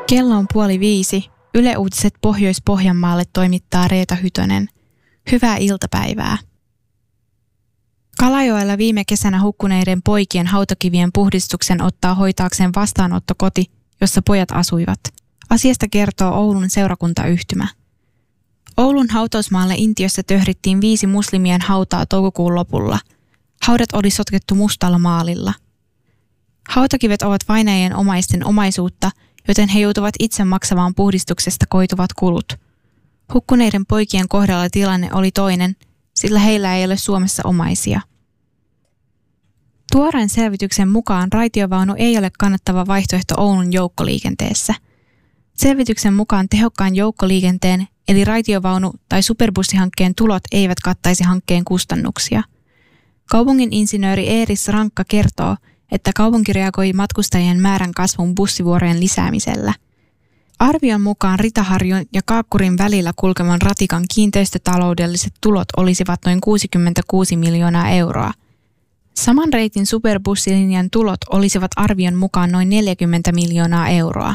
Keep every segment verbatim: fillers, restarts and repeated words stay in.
Kello on puoli viisi. Yle Uutiset Pohjois-Pohjanmaalle toimittaa Reeta Hytönen. Hyvää iltapäivää. Kalajoella viime kesänä hukkuneiden poikien hautakivien puhdistuksen ottaa hoitaakseen vastaanottokoti, jossa pojat asuivat. Asiasta kertoo Oulun seurakuntayhtymä. Oulun hautausmaalle Intiössä töhrittiin viisi muslimien hautaa toukokuun lopulla. Haudat oli sotkettu mustalla maalilla. Hautakivet ovat vainajien omaisten omaisuutta, joten he joutuvat itse maksamaan puhdistuksesta koituvat kulut. Hukkuneiden poikien kohdalla tilanne oli toinen, sillä heillä ei ole Suomessa omaisia. Tuoreen selvityksen mukaan raitiovaunu ei ole kannattava vaihtoehto Oulun joukkoliikenteessä. Selvityksen mukaan tehokkaan joukkoliikenteen eli raitiovaunu- tai superbussihankkeen tulot eivät kattaisi hankkeen kustannuksia. Kaupungin insinööri Eeris Rankka kertoo, että kaupunki reagoi matkustajien määrän kasvun bussivuorojen lisäämisellä. Arvion mukaan Ritaharjun ja Kaakkurin välillä kulkevan ratikan kiinteistötaloudelliset tulot olisivat noin kuusikymmentäkuusi miljoonaa euroa. Saman reitin superbussilinjan tulot olisivat arvion mukaan noin neljäkymmentä miljoonaa euroa.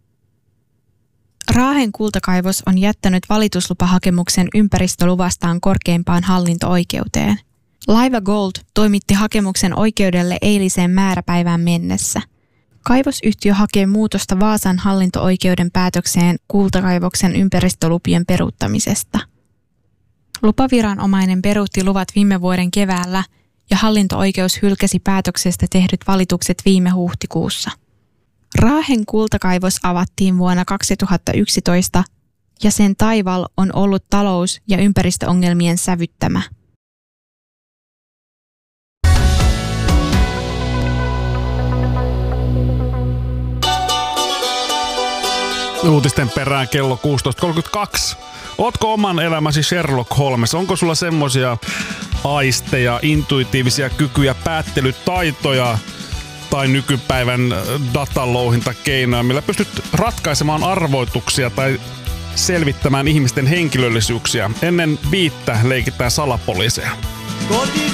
Raahen kultakaivos on jättänyt valituslupahakemuksen ympäristöluvastaan korkeimpaan hallinto-oikeuteen. Laiva Gold toimitti hakemuksen oikeudelle eiliseen määräpäivään mennessä. Kaivosyhtiö hakee muutosta Vaasan hallinto-oikeuden päätökseen kultakaivoksen ympäristölupien peruuttamisesta. Lupaviranomainen peruutti luvat viime vuoden keväällä ja hallinto-oikeus hylkäsi päätöksestä tehdyt valitukset viime huhtikuussa. Raahen kultakaivos avattiin vuonna kaksituhattayksitoista ja sen taival on ollut talous- ja ympäristöongelmien sävyttämä. Uutisten perään kello kuusitoista kolmekymmentäkaksi. Ootko oman elämäsi Sherlock Holmes? Onko sulla semmosia aisteja, intuitiivisia kykyjä, päättelytaitoja tai nykypäivän datalouhintakeinoja, millä pystyt ratkaisemaan arvoituksia tai selvittämään ihmisten henkilöllisyyksiä? Ennen viittä leikitään salapoliiseja.